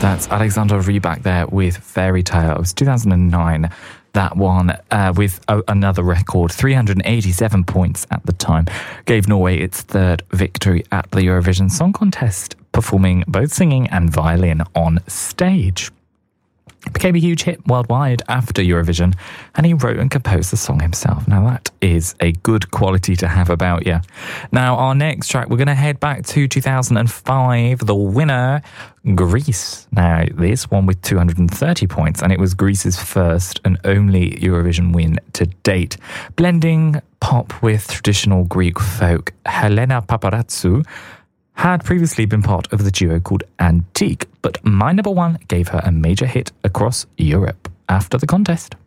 That's Alexander Rybak there with Fairy Tale. It was 2009. That one, with another record, 387 points at the time, gave Norway its third victory at the Eurovision Song Contest, performing both singing and violin on stage. It became a huge hit worldwide after Eurovision, and he wrote and composed the song himself. Now, that is a good quality to have about you. Now, our next track, we're going to head back to 2005. The winner, Greece. Now, this one with 230 points, and it was Greece's first and only Eurovision win to date. Blending pop with traditional Greek folk, Helena Paparazou had previously been part of the duo called Antique, but My Number One gave her a major hit across Europe after the contest.